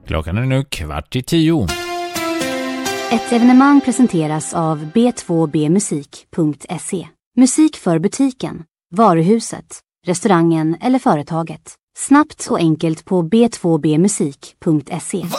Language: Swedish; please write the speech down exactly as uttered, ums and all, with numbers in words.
Klockan är nu kvart i tio. Ett evenemang presenteras av b två b musik punkt se. Musik för butiken, varuhuset, restaurangen eller företaget. Snabbt och enkelt på b två b musik punkt se.